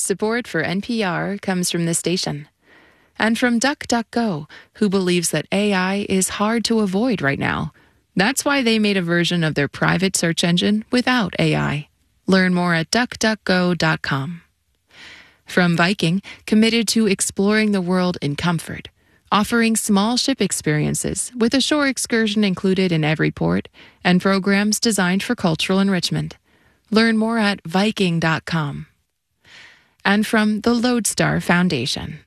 Support for NPR comes from this station. And from DuckDuckGo, who believes that AI is hard to avoid right now. That's why they made a version of their private search engine without AI. Learn more at duckduckgo.com. From Viking, committed to exploring the world in comfort, offering small ship experiences with a shore excursion included in every port and programs designed for cultural enrichment. Learn more at Viking.com. And from the Lodestar Foundation.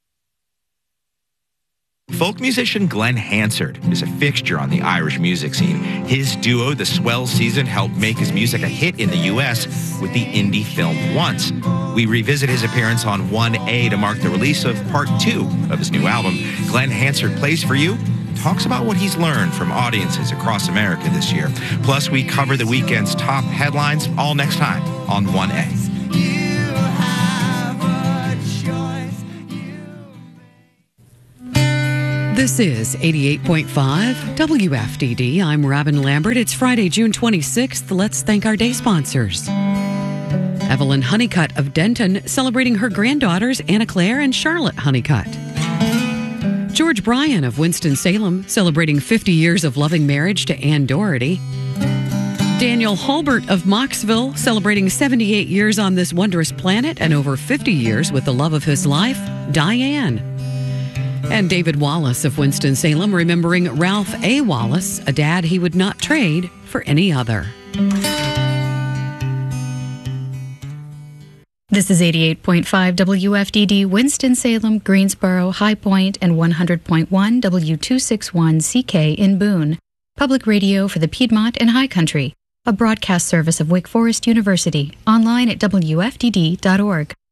Folk musician Glenn Hansard is a fixture on the Irish music scene. His duo, The Swell Season, helped make his music a hit in the U.S. with the indie film Once. We revisit his appearance on 1A to mark the release of Part 2 of his new album. Glenn Hansard plays for you, talks about what he's learned from audiences across America this year. Plus, we cover the weekend's top headlines, all next time on 1A. This is 88.5 WFDD. I'm Robin Lambert. It's Friday, June 26th. Let's thank our day sponsors. Evelyn Honeycutt of Denton, celebrating her granddaughters Anna Claire and Charlotte Honeycutt. George Bryan of Winston-Salem, celebrating 50 years of loving marriage to Ann Doherty. Daniel Hulbert of Mocksville, celebrating 78 years on this wondrous planet and over 50 years with the love of his life, Diane. And David Wallace of Winston-Salem, remembering Ralph A. Wallace, a dad he would not trade for any other. This is 88.5 WFDD, Winston-Salem, Greensboro, High Point, and 100.1 W261CK in Boone. Public radio for the Piedmont and High Country. A broadcast service of Wake Forest University. Online at WFDD.org.